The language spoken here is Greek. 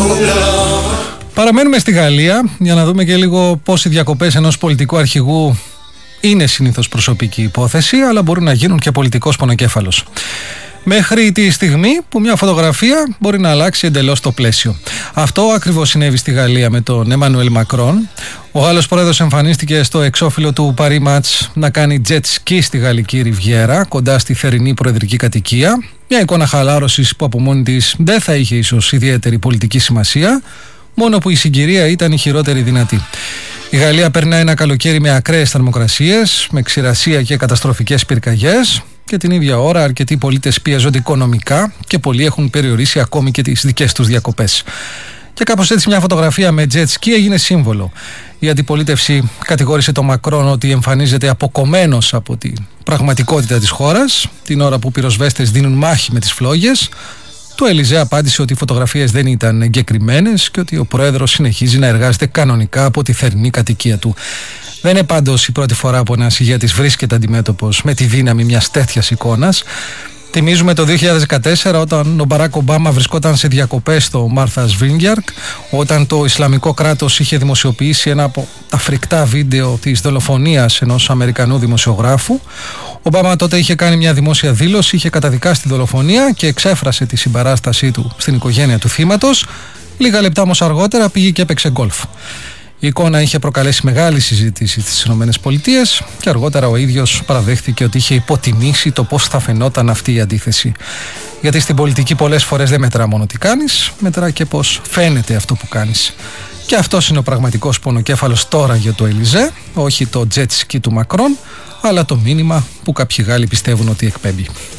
Παραμένουμε στη Γαλλία για να δούμε και λίγο πώς οι διακοπές ενός πολιτικού αρχηγού είναι συνήθως προσωπική υπόθεση, αλλά μπορούν να γίνουν και πολιτικός πονοκέφαλος. Μέχρι τη στιγμή που μια φωτογραφία μπορεί να αλλάξει εντελώς το πλαίσιο. Αυτό ακριβώς συνέβη στη Γαλλία με τον Εμμανουέλ Μακρόν. Ο Γάλλος πρόεδρος εμφανίστηκε στο εξώφυλλο του Paris Match να κάνει jet ski στη γαλλική Ριβιέρα, κοντά στη θερινή προεδρική κατοικία. Μια εικόνα χαλάρωσης που από μόνη της δεν θα είχε ίσως ιδιαίτερη πολιτική σημασία, μόνο που η συγκυρία ήταν η χειρότερη δυνατή. Η Γαλλία περνάει ένα καλοκαίρι με ακραίες θερμοκρασίες, με ξηρασία και καταστροφικές πυρκαγιές, και την ίδια ώρα αρκετοί πολίτες πιέζονται οικονομικά και πολλοί έχουν περιορίσει ακόμη και τις δικές τους διακοπές. Και κάπως έτσι μια φωτογραφία με jet ski έγινε σύμβολο. Η αντιπολίτευση κατηγόρησε τον Μακρόν ότι εμφανίζεται αποκομμένος από την πραγματικότητα της χώρας, την ώρα που πυροσβέστες δίνουν μάχη με τις φλόγες. Το Ελιζέ απάντησε ότι οι φωτογραφίες δεν ήταν εγκεκριμένες και ότι ο πρόεδρος συνεχίζει να εργάζεται κανονικά από τη θερινή κατοικία του. Δεν είναι πάντως η πρώτη φορά που ένας ηγέτης βρίσκεται αντιμέτωπος με τη δύναμη μιας τέτοιας εικόνας. Θυμίζουμε το 2014 όταν ο Μπαράκ Ομπάμα βρισκόταν σε διακοπές στο Μάρθας Βίνγκιαρντ, όταν το Ισλαμικό κράτος είχε δημοσιοποιήσει ένα από τα φρικτά βίντεο της δολοφονίας ενός Αμερικανού δημοσιογράφου. Ο Ομπάμα τότε είχε κάνει μια δημόσια δήλωση, είχε καταδικάσει τη δολοφονία και εξέφρασε τη συμπαράστασή του στην οικογένεια του θύματος. Λίγα λεπτά όμως αργότερα πήγε και έπαιξε γκολφ. Η εικόνα είχε προκαλέσει μεγάλη συζήτηση στις ΗΠΑ και αργότερα ο ίδιος παραδέχθηκε ότι είχε υποτιμήσει το πώς θα φαινόταν αυτή η αντίθεση. Γιατί στην πολιτική πολλές φορές δεν μετρά μόνο τι κάνεις, μετρά και πώς φαίνεται αυτό που κάνεις. Και αυτός είναι ο πραγματικός πονοκέφαλος τώρα για το Ελιζέ, όχι το jet ski του Μακρόν, αλλά το μήνυμα που κάποιοι Γάλλοι πιστεύουν ότι εκπέμπει.